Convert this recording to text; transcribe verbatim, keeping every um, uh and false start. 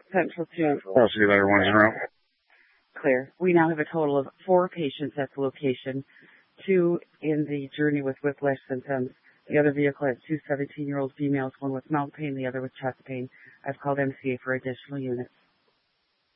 Central two. Oh, see you later, one zero. Clear. We now have a total of four patients at the location, two in the journey with whiplash symptoms. The other vehicle has two seventeen-year-old females, one with mouth pain, the other with chest pain. I've called M C A for additional units.